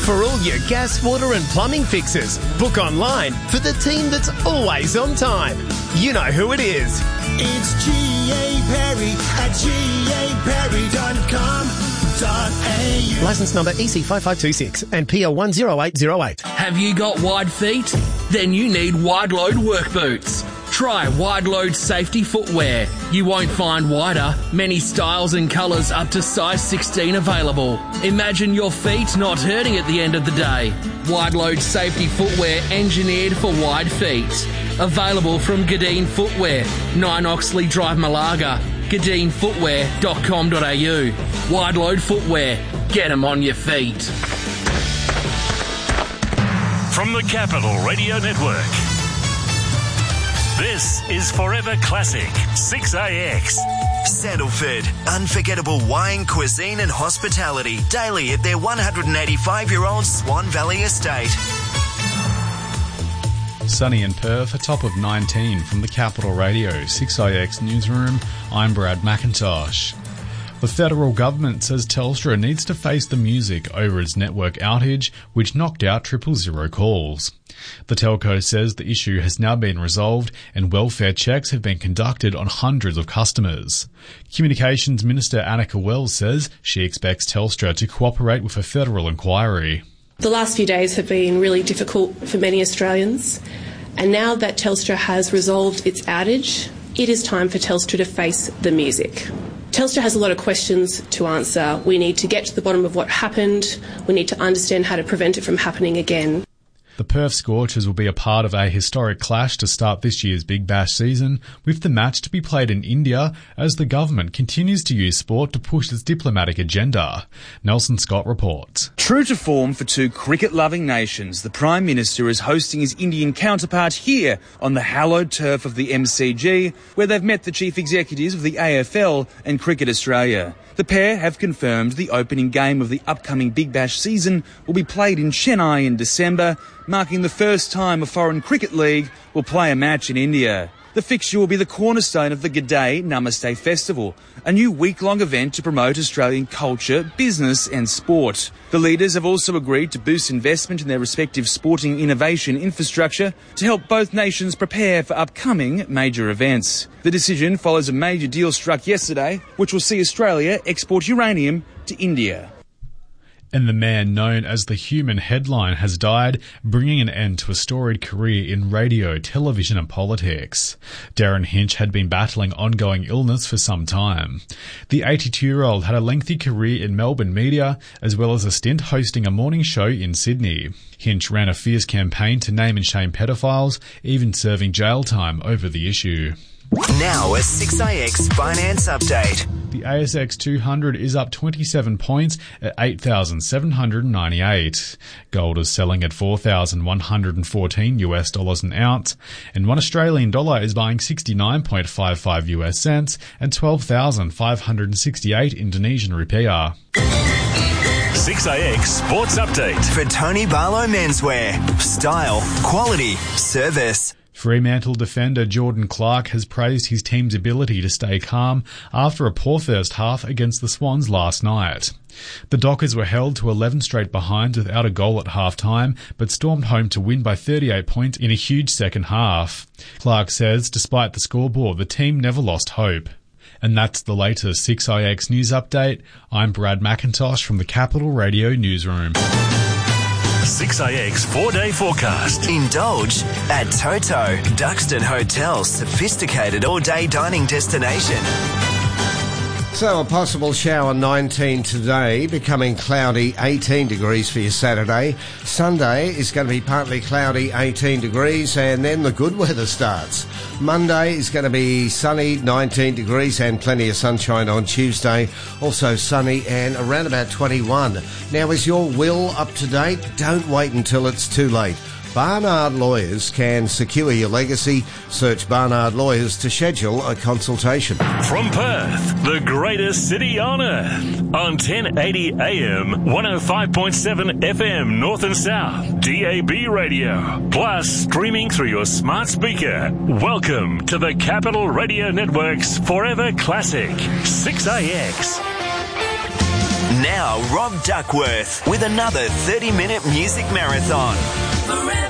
For all your gas, water and plumbing fixes, book online for the team that's always on time. You know who it is. It's G.A. Perry at gaperry.com.au. Licence number EC5526 and PL 10808. Have you got wide feet? Then you need wide load work boots. Try Wide Load Safety Footwear. You won't find wider, many styles and colours up to size 16 available. Imagine your feet not hurting at the end of the day. Wide Load Safety Footwear engineered for wide feet. Available from Gadeen Footwear, 9 Oxley Drive, Malaga. GadeenFootwear.com.au. Wide Load Footwear. Get 'em on your feet. From the Capital Radio Network, this is Forever Classic 6AX. Sandalford, unforgettable wine, cuisine and hospitality daily at their 185-year-old Swan Valley estate. Sunny in Perth, a top of 19 from the Capital Radio 6IX newsroom. I'm Brad McIntosh. The federal government says Telstra needs to face the music over its network outage, which knocked out 000 calls. The telco says the issue has now been resolved and welfare checks have been conducted on hundreds of customers. Communications Minister Annika Wells says she expects Telstra to cooperate with a federal inquiry. The last few days have been really difficult for many Australians, and now that Telstra has resolved its outage, it is time for Telstra to face the music. Telstra has a lot of questions to answer. We need to get to the bottom of what happened. We need to understand how to prevent it from happening again. The Perth Scorchers will be a part of a historic clash to start this year's Big Bash season, with the match to be played in India as the government continues to use sport to push its diplomatic agenda. Nelson Scott reports. True to form for two cricket-loving nations, the Prime Minister is hosting his Indian counterpart here on the hallowed turf of the MCG, where they've met the chief executives of the AFL and Cricket Australia. The pair have confirmed the opening game of the upcoming Big Bash season will be played in Chennai in December, marking the first time a foreign cricket league will play a match in India. The fixture will be the cornerstone of the G'day Namaste Festival, a new week-long event to promote Australian culture, business and sport. The leaders have also agreed to boost investment in their respective sporting innovation infrastructure to help both nations prepare for upcoming major events. The decision follows a major deal struck yesterday, which will see Australia export uranium to India. And the man known as the Human Headline has died, bringing an end to a storied career in radio, television and politics. Darren Hinch had been battling ongoing illness for some time. The 82-year-old had a lengthy career in Melbourne media, as well as a stint hosting a morning show in Sydney. Hinch ran a fierce campaign to name and shame pedophiles, even serving jail time over the issue. Now a 6IX Finance Update. The ASX 200 is up 27 points at 8,798. Gold is selling at $4,114 an ounce, and $1 Australian dollar is buying 69.55 US cents and 12,568 Indonesian rupiah. 6AX Sports Update. For Tony Barlow Menswear. Style, quality, service. Fremantle defender Jordan Clark has praised his team's ability to stay calm after a poor first half against the Swans last night. The Dockers were held to 11 straight behinds without a goal at half-time, but stormed home to win by 38 points in a huge second half. Clark says, despite the scoreboard, the team never lost hope. And that's the latest 6IX News Update. I'm Brad McIntosh from the Capital Radio Newsroom. 6AX 4-day forecast. Indulge at Toto, Duxton Hotel's sophisticated all-day dining destination. So a possible shower 19 today, becoming cloudy 18 degrees for your Saturday. Sunday is going to be partly cloudy 18 degrees and then the good weather starts. Monday is going to be sunny 19 degrees and plenty of sunshine on Tuesday. Also sunny and around about 21. Now is your will up to date? Don't wait until it's too late. Barnard Lawyers can secure your legacy. Search Barnard Lawyers to schedule a consultation. From Perth, the greatest city on earth. On 1080 AM, 105.7 FM North and South, DAB radio. Plus streaming through your smart speaker. Welcome to the Capital Radio Network's Forever Classic 6AX. Now Rob Duckworth with another 30-minute music marathon.